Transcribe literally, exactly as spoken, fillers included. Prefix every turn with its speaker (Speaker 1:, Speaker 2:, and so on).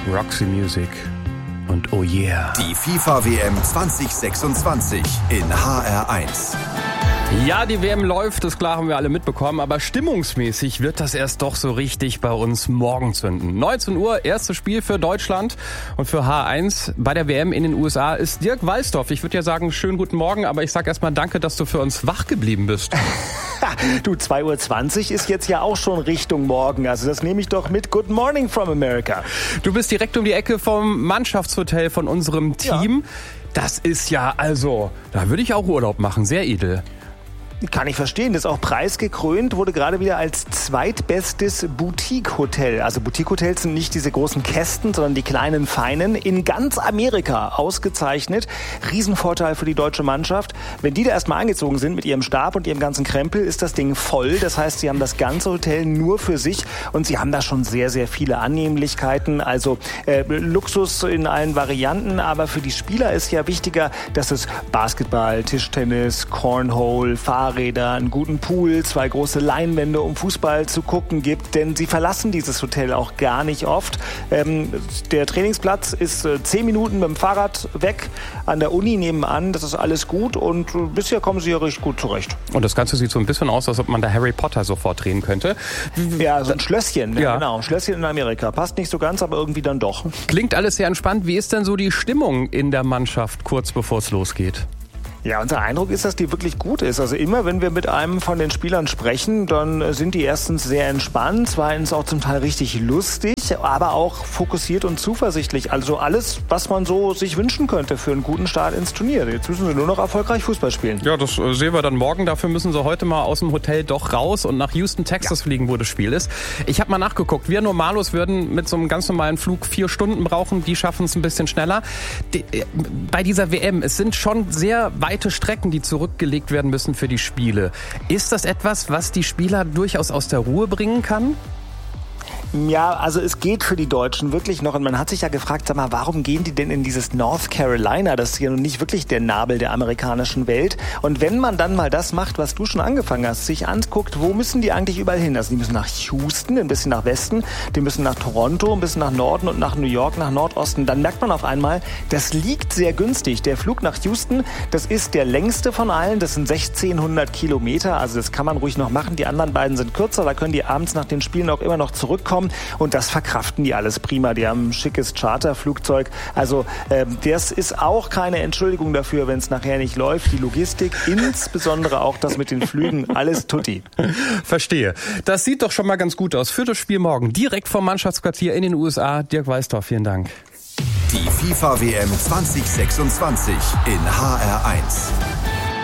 Speaker 1: Roxy Music und Oh Yeah.
Speaker 2: Die FIFA-W M zwanzig sechsundzwanzig in H R eins.
Speaker 1: Ja, die W M läuft, das klar haben wir alle mitbekommen, aber stimmungsmäßig wird das erst doch so richtig bei uns morgen zünden. neunzehn Uhr, erstes Spiel für Deutschland und für H eins bei der W M in den U S A ist Dirk Walsdorf. Ich würde ja sagen, schönen guten Morgen, aber ich sage erstmal danke, dass du für uns wach geblieben bist.
Speaker 3: Du, zwei Uhr zwanzig ist jetzt ja auch schon Richtung morgen, also das nehme ich doch mit. Good morning from America.
Speaker 1: Du bist direkt um die Ecke vom Mannschaftshotel von unserem Team.
Speaker 3: Ja.
Speaker 1: Das ist ja also, da würde ich auch Urlaub machen, sehr edel.
Speaker 3: Kann ich verstehen, das ist auch preisgekrönt, wurde gerade wieder als zweitbestes Boutique-Hotel. Also Boutique-Hotels sind nicht diese großen Kästen, sondern die kleinen, feinen, in ganz Amerika ausgezeichnet. Riesenvorteil für die deutsche Mannschaft. Wenn die da erstmal eingezogen sind mit ihrem Stab und ihrem ganzen Krempel, ist das Ding voll. Das heißt, sie haben das ganze Hotel nur für sich und sie haben da schon sehr, sehr viele Annehmlichkeiten. Also äh, Luxus in allen Varianten, aber für die Spieler ist ja wichtiger, dass es Basketball, Tischtennis, Cornhole, Fahrrad, Räder, einen guten Pool, zwei große Leinwände, um Fußball zu gucken gibt, denn sie verlassen dieses Hotel auch gar nicht oft. Ähm, der Trainingsplatz ist äh, zehn Minuten mit dem Fahrrad weg, an der Uni nebenan, das ist alles gut und äh, bisher kommen sie ja richtig gut zurecht.
Speaker 1: Und das Ganze sieht so ein bisschen aus, als ob man da Harry Potter sofort drehen könnte.
Speaker 3: Ja, so ein Schlösschen, ja.
Speaker 1: Ja.
Speaker 3: Genau, ein Schlösschen in Amerika. Passt nicht so ganz, aber irgendwie dann doch.
Speaker 1: Klingt alles sehr entspannt. Wie ist denn so die Stimmung in der Mannschaft kurz bevor es losgeht?
Speaker 3: Ja, unser Eindruck ist, dass die wirklich gut ist. Also immer, wenn wir mit einem von den Spielern sprechen, dann sind die erstens sehr entspannt, zweitens auch zum Teil richtig lustig, aber auch fokussiert und zuversichtlich. Also alles, was man so sich wünschen könnte für einen guten Start ins Turnier. Jetzt müssen sie nur noch erfolgreich Fußball spielen.
Speaker 1: Ja, das sehen wir dann morgen. Dafür müssen sie heute mal aus dem Hotel doch raus und nach Houston, Texas ja. fliegen, wo das Spiel ist. Ich habe mal nachgeguckt. Wir Normalos würden mit so einem ganz normalen Flug vier Stunden brauchen. Die schaffen es ein bisschen schneller. Die, bei dieser W M, es sind schon sehr weite Strecken, die zurückgelegt werden müssen für die Spiele. Ist das etwas, was die Spieler durchaus aus der Ruhe bringen kann?
Speaker 3: Ja, also es geht für die Deutschen wirklich noch. Und man hat sich ja gefragt, sag mal, warum gehen die denn in dieses North Carolina? Das ist ja nun nicht wirklich der Nabel der amerikanischen Welt. Und wenn man dann mal das macht, was du schon angefangen hast, sich anguckt, wo müssen die eigentlich überall hin? Also die müssen nach Houston, ein bisschen nach Westen, die müssen nach Toronto, ein bisschen nach Norden und nach New York, nach Nordosten. Dann merkt man auf einmal, das liegt sehr günstig. Der Flug nach Houston, das ist der längste von allen. Das sind sechzehnhundert Kilometer. Also das kann man ruhig noch machen. Die anderen beiden sind kürzer. Da können die abends nach den Spielen auch immer noch zurückkommen. Und das verkraften die alles prima. Die haben ein schickes Charterflugzeug. Also äh, das ist auch keine Entschuldigung dafür, wenn es nachher nicht läuft. Die Logistik, insbesondere auch das mit den Flügen, alles tutti.
Speaker 1: Verstehe. Das sieht doch schon mal ganz gut aus. Für das Spiel morgen direkt vom Mannschaftsquartier in den U S A. Dirk Walsdorf, vielen Dank.
Speaker 2: Die FIFA-W M zwanzig sechsundzwanzig in H R eins.